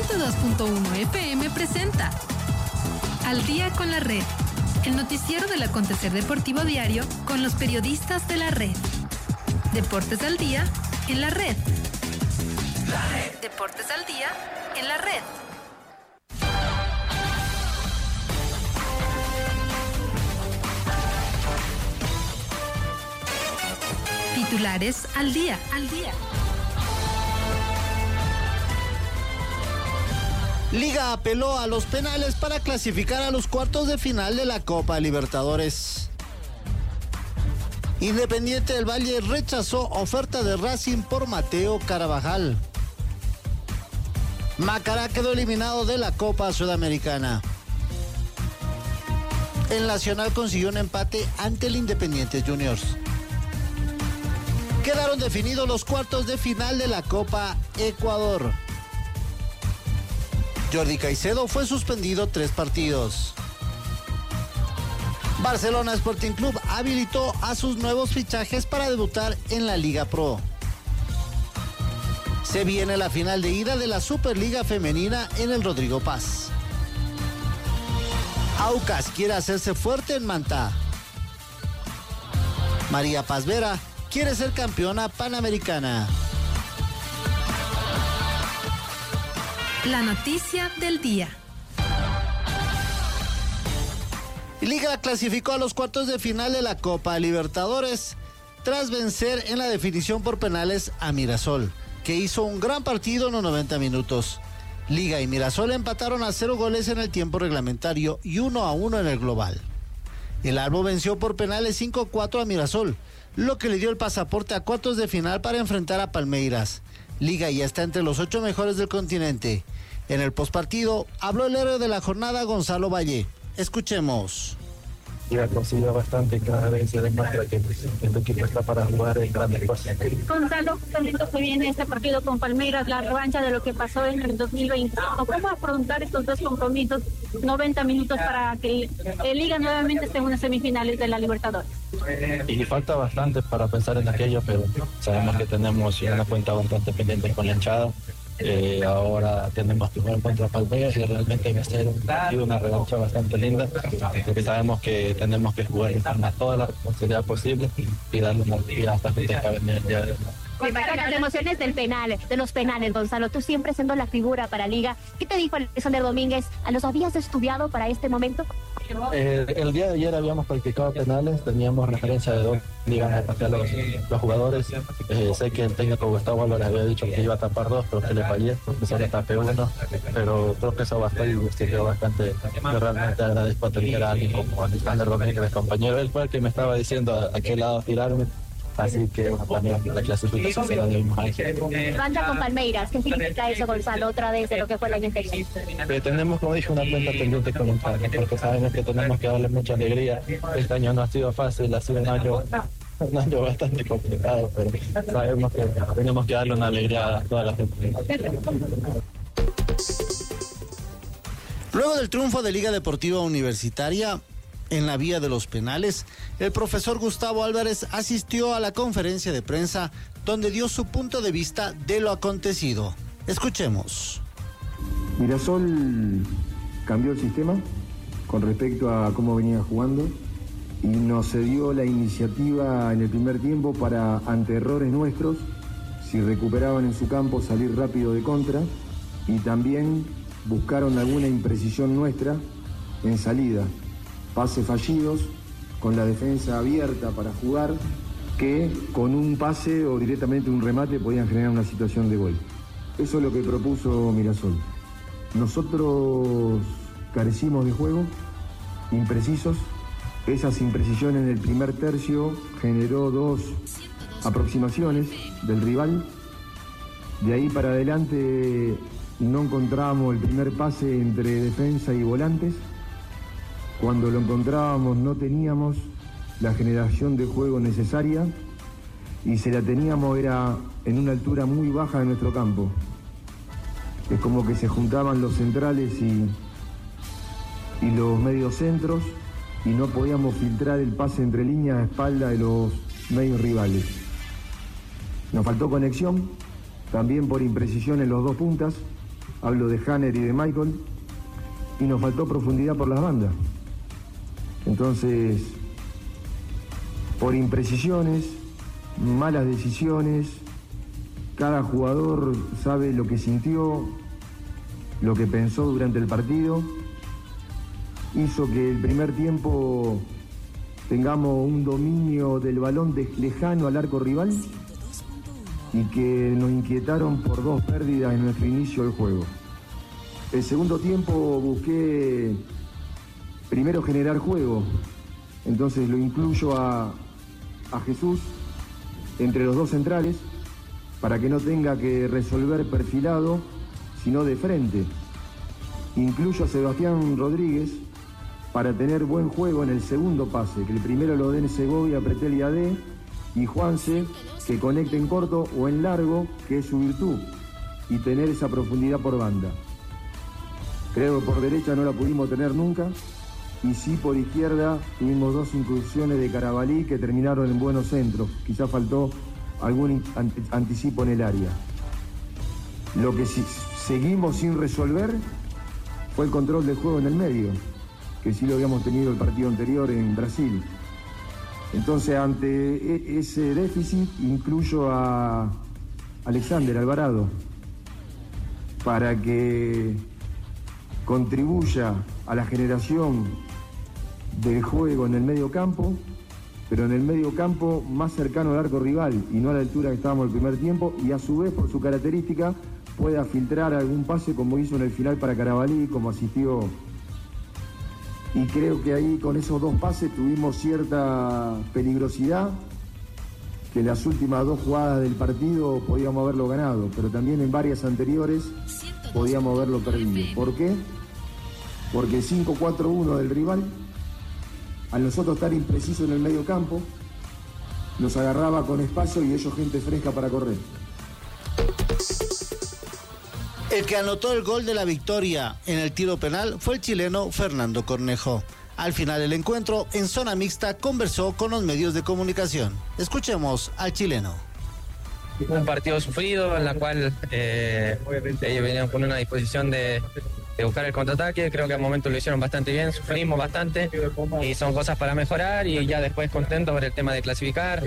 102.1 FM presenta Al Día con la Red, el noticiero del acontecer deportivo diario con los periodistas de la red. Deportes al día en la red. Deportes al día en la red. Titulares al día. Liga apeló a los penales para clasificar a los cuartos de final de la Copa Libertadores. Independiente del Valle rechazó oferta de Racing por Mateo Carabajal. Macará quedó eliminado de la Copa Sudamericana. El Nacional consiguió un empate ante el Independiente Juniors. Quedaron definidos los cuartos de final de la Copa Ecuador. Jordi Caicedo fue suspendido 3 partidos. Barcelona Sporting Club habilitó a sus nuevos fichajes para debutar en la Liga Pro. Se viene la final de ida de la Superliga Femenina en el Rodrigo Paz. Aucas quiere hacerse fuerte en Manta. María Paz Vera quiere ser campeona panamericana. La noticia del día. Liga clasificó a los cuartos de final de la Copa Libertadores tras vencer en la definición por penales a Mirasol, que hizo un gran partido en los 90 minutos. Liga y Mirasol empataron a 0 goles en el tiempo reglamentario y 1-1 en el global. El Albo venció por penales 5-4 a Mirasol, lo que le dio el pasaporte a cuartos de final para enfrentar a Palmeiras. Liga ya está entre los 8 mejores del continente. En el postpartido habló el héroe de la jornada, Gonzalo Valle. Escuchemos. Ha conseguido bastante, cada vez se demuestra que el equipo está para jugar en grandes cosas. Gonzalo, justamente se viene este partido con Palmeiras, la revancha de lo que pasó en el 2020. ¿Cómo afrontar estos dos compromisos, 90 minutos para que el Liga nuevamente esté en unas semifinales de la Libertadores? Y falta bastante para pensar en aquello, pero sabemos que tenemos una cuenta bastante pendiente con la hinchada. Ahora tenemos que jugar contra Palmeiras y realmente va a ser una revancha bastante linda, porque sabemos que tenemos que jugar a toda la responsabilidad posible y darle una vida hasta que tenga venir el día de hoy. Las emociones de los penales, Gonzalo, tú siempre siendo la figura para Liga. ¿Qué te dijo Alexander Domínguez? ¿Los habías estudiado para este momento? El día de ayer habíamos practicado penales, teníamos referencia de dónde iban a patear los jugadores. Sé que el técnico Gustavo Álvarez había dicho que iba a tapar 2, pero que le fallé, porque solo tapé 1, pero creo que eso bastó y sirvió bastante. Yo realmente agradezco a tener a alguien como Alexander Domínguez, compañero. Él fue el que me estaba diciendo a qué lado tirarme. Así que también la clasificación se la debemos a él. Banda con Palmeiras, ¿qué significa eso, Gonzalo, otra vez de lo que fue el año anterior? Tenemos, como dije, una cuenta pendiente con el padre, porque sabemos que tenemos que darle mucha alegría. Este año no ha sido fácil, ha sido un año bastante complicado, pero sabemos que tenemos que darle una alegría a toda la gente. Luego del triunfo de Liga Deportiva Universitaria en la vía de los penales, el profesor Gustavo Álvarez asistió a la conferencia de prensa donde dio su punto de vista de lo acontecido. Escuchemos. Mirasol cambió el sistema con respecto a cómo venía jugando y nos cedió la iniciativa en el primer tiempo para, ante errores nuestros, si recuperaban en su campo, salir rápido de contra, y también buscaron alguna imprecisión nuestra en salida. Pases fallidos, con la defensa abierta para jugar, que con un pase o directamente un remate podían generar una situación de gol. Eso es lo que propuso Mirasol. Nosotros carecimos de juego, imprecisos. Esas imprecisiones en el primer tercio generó 2 aproximaciones del rival. De ahí para adelante no encontrábamos el primer pase entre defensa y volantes. Cuando lo encontrábamos no teníamos la generación de juego necesaria y si la teníamos era en una altura muy baja de nuestro campo. Es como que se juntaban los centrales y los mediocentros y no podíamos filtrar el pase entre líneas a espalda de los medios rivales. Nos faltó conexión, también por imprecisión en los 2 puntas, hablo de Hanner y de Michael, y nos faltó profundidad por las bandas. Entonces, por imprecisiones, malas decisiones, cada jugador sabe lo que sintió, lo que pensó durante el partido, hizo que el primer tiempo tengamos un dominio del balón lejano al arco rival y que nos inquietaron por 2 pérdidas en nuestro inicio del juego. El segundo tiempo busqué primero generar juego, entonces lo incluyo a Jesús entre los 2 centrales para que no tenga que resolver perfilado, sino de frente. Incluyo a Sebastián Rodríguez para tener buen juego en el segundo pase, que el primero lo den Segovia, Pretel y AD, y Juanse que conecte en corto o en largo, que es su virtud, y tener esa profundidad por banda. Creo que por derecha no la pudimos tener nunca, y sí por izquierda tuvimos 2 incursiones de Carabalí que terminaron en buenos centros. Quizás faltó algún anticipo en el área. Lo que seguimos sin resolver fue el control del juego en el medio, que sí lo habíamos tenido el partido anterior en Brasil. Entonces, ante ese déficit, incluyo a Alexander Alvarado para que contribuya a la generación del juego en el medio campo, pero en el medio campo más cercano al arco rival y no a la altura que estábamos el primer tiempo, y a su vez, por su característica, pueda filtrar algún pase como hizo en el final para Carabalí, como asistió. Y creo que ahí con esos 2 pases tuvimos cierta peligrosidad, que en las últimas 2 jugadas del partido podíamos haberlo ganado, pero también en varias anteriores podíamos haberlo perdido. ¿Por qué? Porque el 5-4-1 del rival, al nosotros estar imprecisos en el medio campo, nos agarraba con espacio y ellos gente fresca para correr. El que anotó el gol de la victoria en el tiro penal fue el chileno Fernando Cornejo. Al final del encuentro, en zona mixta, conversó con los medios de comunicación. Escuchemos al chileno. Un partido sufrido en la cual ellos venían con una disposición de buscar el contraataque. Creo que al momento lo hicieron bastante bien, sufrimos bastante y son cosas para mejorar, y ya después contento por el tema de clasificar.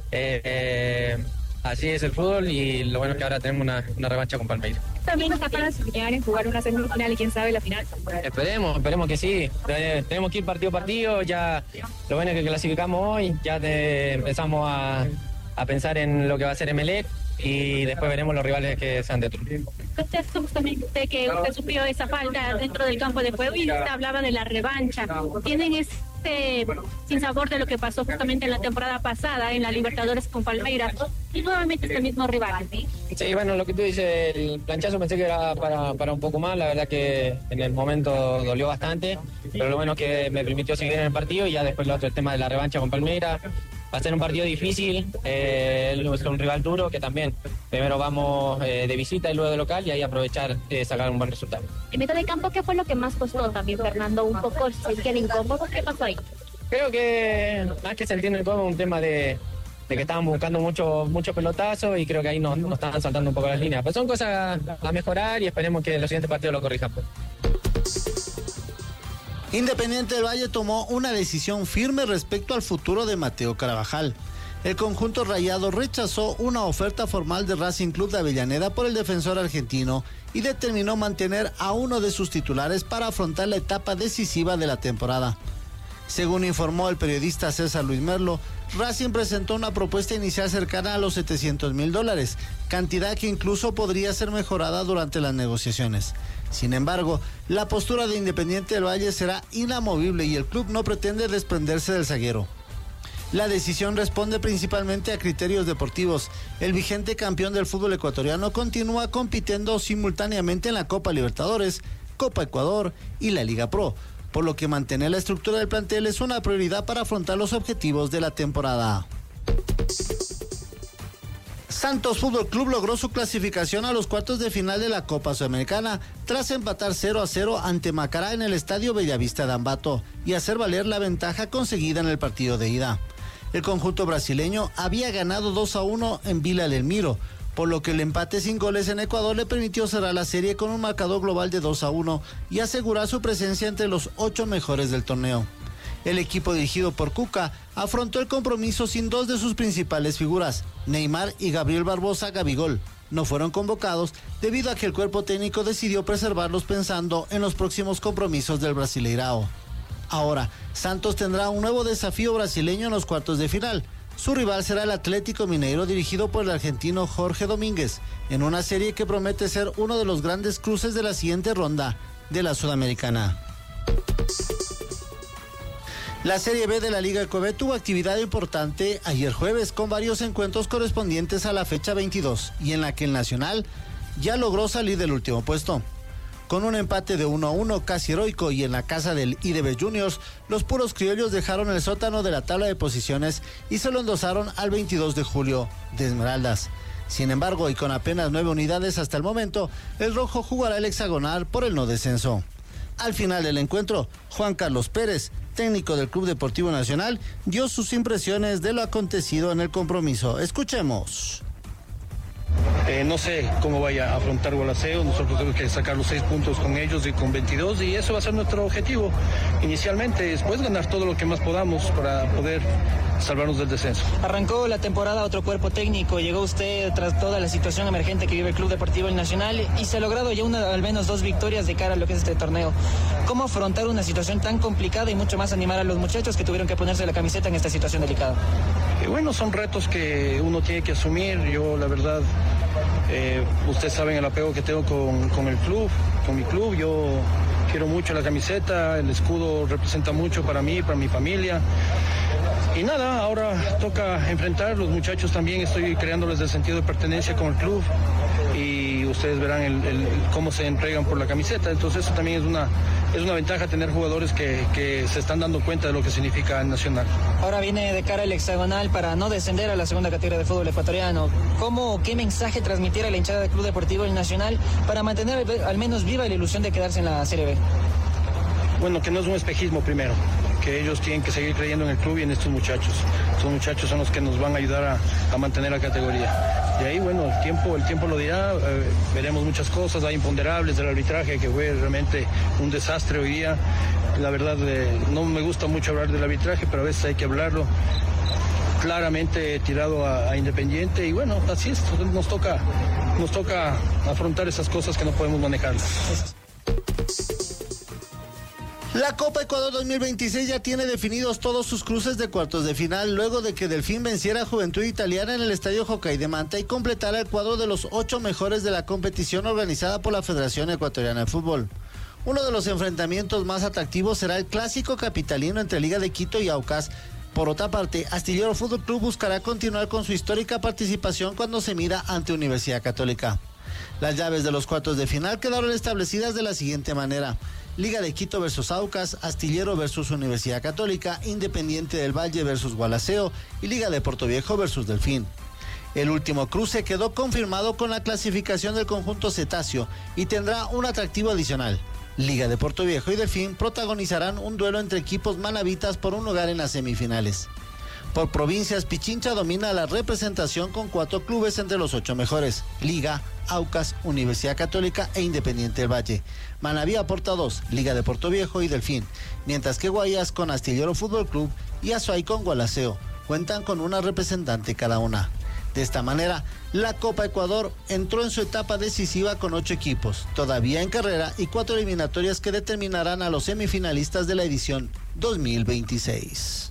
Así es el fútbol, y lo bueno es que ahora tenemos una revancha con Palmeiras. ¿También está para soñar en jugar una semifinal y quién sabe la final? Esperemos que sí. Tenemos que ir partido a partido. Ya lo bueno es que clasificamos hoy, ya empezamos a pensar en lo que va a ser Emelec, y después veremos los rivales que sean de turno. Usted justamente que usted sufrió esa falta dentro del campo de juego y usted hablaba de la revancha. ¿Tienen este sinsabor de lo que pasó justamente en la temporada pasada en la Libertadores con Palmeiras y nuevamente este mismo rival? Sí, bueno, lo que tú dices, el planchazo pensé que era para un poco más. La verdad que en el momento dolió bastante, pero lo bueno es que me permitió seguir en el partido, y ya después lo otro, el tema de la revancha con Palmeiras. Va a ser un partido difícil, es un rival duro que también primero vamos de visita y luego de local, y ahí aprovechar sacar un buen resultado. En mitad de campo, ¿qué fue lo que más costó también, Fernando? Un poco sentir incómodo, ¿qué pasó ahí? Creo que más que sentir incómodo, un tema de que estaban buscando mucho pelotazo, y creo que ahí nos estaban saltando un poco las líneas. Pero son cosas a mejorar y esperemos que en los siguientes partidos lo corrijan. Independiente del Valle tomó una decisión firme respecto al futuro de Mateo Carvajal. El conjunto rayado rechazó una oferta formal de Racing Club de Avellaneda por el defensor argentino y determinó mantener a uno de sus titulares para afrontar la etapa decisiva de la temporada. Según informó el periodista César Luis Merlo, Racing presentó una propuesta inicial cercana a los $700,000, cantidad que incluso podría ser mejorada durante las negociaciones. Sin embargo, la postura de Independiente del Valle será inamovible y el club no pretende desprenderse del zaguero. La decisión responde principalmente a criterios deportivos. El vigente campeón del fútbol ecuatoriano continúa compitiendo simultáneamente en la Copa Libertadores, Copa Ecuador y la Liga Pro, por lo que mantener la estructura del plantel es una prioridad para afrontar los objetivos de la temporada. Santos Fútbol Club logró su clasificación a los cuartos de final de la Copa Sudamericana tras empatar 0-0 ante Macará en el Estadio Bellavista de Ambato y hacer valer la ventaja conseguida en el partido de ida. El conjunto brasileño había ganado 2-1 en Vila Belmiro, por lo que el empate sin goles en Ecuador le permitió cerrar la serie con un marcador global de 2-1 y asegurar su presencia entre los 8 mejores del torneo. El equipo dirigido por Cuca afrontó el compromiso sin dos de sus principales figuras, Neymar y Gabriel Barbosa Gabigol. No fueron convocados debido a que el cuerpo técnico decidió preservarlos pensando en los próximos compromisos del Brasileirao. Ahora, Santos tendrá un nuevo desafío brasileño en los cuartos de final. Su rival será el Atlético Mineiro, dirigido por el argentino Jorge Domínguez, en una serie que promete ser uno de los grandes cruces de la siguiente ronda de la Sudamericana. La Serie B de la Liga Ecuador tuvo actividad importante ayer jueves con varios encuentros correspondientes a la fecha 22 y en la que el Nacional ya logró salir del último puesto. Con un empate de 1-1 casi heroico y en la casa del IDB Juniors, los puros criollos dejaron el sótano de la tabla de posiciones y se lo endosaron al 22 de julio de Esmeraldas. Sin embargo, y con apenas 9 unidades hasta el momento, el rojo jugará el hexagonal por el no descenso. Al final del encuentro, Juan Carlos Pérez, técnico del Club Deportivo Nacional, dio sus impresiones de lo acontecido en el compromiso. Escuchemos. No sé cómo vaya a afrontar Gualaceo. Nosotros tenemos que sacar los 6 puntos con ellos y con 22 y eso va a ser nuestro objetivo inicialmente, después ganar todo lo que más podamos para poder salvarnos del descenso. Arrancó la temporada otro cuerpo técnico, llegó usted tras toda la situación emergente que vive el Club Deportivo Nacional y se ha logrado ya al menos 2 victorias de cara a lo que es este torneo. ¿Cómo afrontar una situación tan complicada y mucho más animar a los muchachos que tuvieron que ponerse la camiseta en esta situación delicada? Bueno, son retos que uno tiene que asumir. Yo la verdad, ustedes saben el apego que tengo con el club, con mi club. Yo quiero mucho la camiseta, el escudo representa mucho para mí, para mi familia. Y nada, ahora toca enfrentar a los muchachos también, estoy creándoles el sentido de pertenencia con el club y ustedes verán cómo se entregan por la camiseta. Entonces eso también es una ventaja tener jugadores que se están dando cuenta de lo que significa el Nacional. Ahora viene de cara el hexagonal para no descender a la segunda categoría de fútbol ecuatoriano. ¿Qué mensaje transmitir a la hinchada del Club Deportivo Nacional para mantener al menos viva la ilusión de quedarse en la Serie B? Bueno, que no es un espejismo primero, que ellos tienen que seguir creyendo en el club y en estos muchachos. Estos muchachos son los que nos van a ayudar a mantener la categoría. De ahí, bueno, el tiempo lo dirá, veremos muchas cosas, hay imponderables del arbitraje que fue realmente un desastre hoy día. La verdad, no me gusta mucho hablar del arbitraje, pero a veces hay que hablarlo. Claramente tirado a Independiente y bueno, así es, nos toca afrontar esas cosas que no podemos manejar. La Copa Ecuador 2026 ya tiene definidos todos sus cruces de cuartos de final, luego de que Delfín venciera a Juventud Italiana en el Estadio Hockey de Manta y completara el cuadro de los 8 mejores de la competición organizada por la Federación Ecuatoriana de Fútbol. Uno de los enfrentamientos más atractivos será el clásico capitalino entre Liga de Quito y Aucas. Por otra parte, Astillero Fútbol Club buscará continuar con su histórica participación cuando se mida ante Universidad Católica. Las llaves de los cuartos de final quedaron establecidas de la siguiente manera: Liga de Quito versus Aucas, Astillero versus Universidad Católica, Independiente del Valle versus Gualaceo y Liga de Puerto Viejo versus Delfín. El último cruce quedó confirmado con la clasificación del conjunto cetáceo y tendrá un atractivo adicional. Liga de Puerto Viejo y Delfín protagonizarán un duelo entre equipos manavitas por un lugar en las semifinales. Por provincias, Pichincha domina la representación con 4 clubes entre los 8 mejores: Liga, Aucas, Universidad Católica e Independiente del Valle. Manabí aporta 2, Liga de Puerto Viejo y Delfín, mientras que Guayas con Astillero Fútbol Club y Azuay con Gualaceo cuentan con una representante cada una. De esta manera, la Copa Ecuador entró en su etapa decisiva con 8 equipos, todavía en carrera, y 4 eliminatorias que determinarán a los semifinalistas de la edición 2026.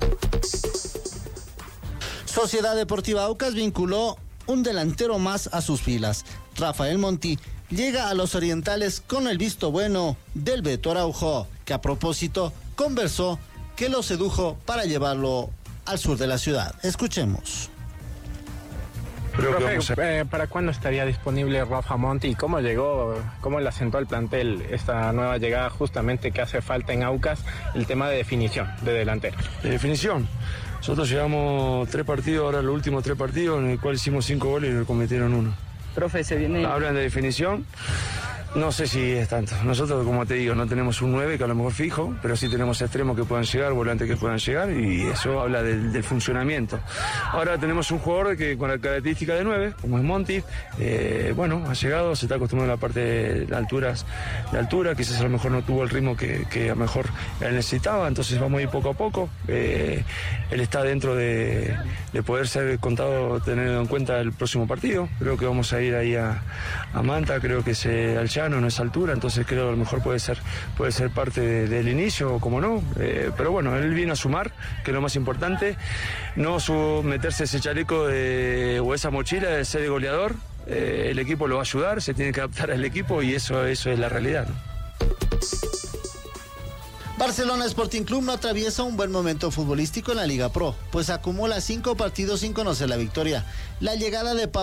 Sociedad Deportiva Aucas vinculó un delantero más a sus filas. Rafael Monti llega a los orientales con el visto bueno del Beto Araujo, que a propósito conversó que lo sedujo para llevarlo al sur de la ciudad. Escuchemos. Profe, ¿para cuándo estaría disponible Rafa Monti y cómo le asentó al plantel esta nueva llegada justamente que hace falta en Aucas, el tema de definición de delantero? De definición. Nosotros llevamos 3 partidos, ahora los últimos 3 partidos, en el cual hicimos 5 goles y nos cometieron 1. Profe, se viene... Hablan de definición. No sé si es tanto. Nosotros, como te digo, no tenemos un 9 que a lo mejor fijo, pero sí tenemos extremos que puedan llegar, volantes que puedan llegar, y eso habla del funcionamiento. Ahora tenemos un jugador que con la característica de 9, como es Monti, bueno, ha llegado, se está acostumbrando a la parte de altura, quizás a lo mejor no tuvo el ritmo que a lo mejor él necesitaba, entonces vamos a ir poco a poco. Él está dentro de poder ser contado, teniendo en cuenta el próximo partido. Creo que vamos a ir ahí a Manta, creo que es al llano, no es altura, entonces creo que a lo mejor puede ser parte del inicio, o como no, pero bueno, él vino a sumar, que es lo más importante, no meterse ese chaleco o esa mochila de ser goleador. El equipo lo va a ayudar, se tiene que adaptar al equipo, y eso es la realidad, ¿no? Barcelona Sporting Club no atraviesa un buen momento futbolístico en la Liga Pro, pues acumula 5 partidos sin conocer la victoria. La llegada de